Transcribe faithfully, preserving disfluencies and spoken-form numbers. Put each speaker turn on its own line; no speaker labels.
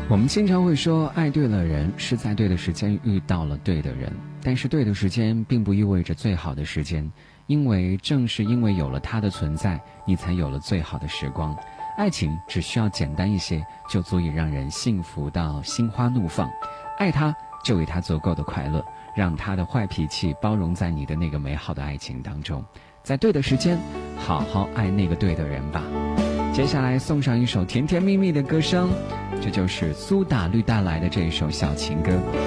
我们经常会说爱对了人是在对的时间遇到了对的人，但是对的时间并不意味着最好的时间，因为正是因为有了他的存在，你才有了最好的时光。爱情只需要简单一些，就足以让人幸福到心花怒放。爱他，就给他足够的快乐，让他的坏脾气包容在你的那个美好的爱情当中，在对的时间好好爱那个对的人吧。接下来送上一首甜甜蜜蜜的歌声，这就是苏打绿带来的这一首小情歌。